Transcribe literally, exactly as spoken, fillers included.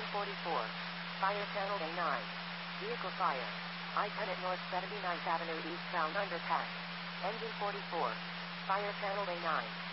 forty-four. Fire channel A nine. Vehicle fire. I ten at North seventy-ninth Avenue eastbound underpass. Engine forty-four. Fire channel A nine.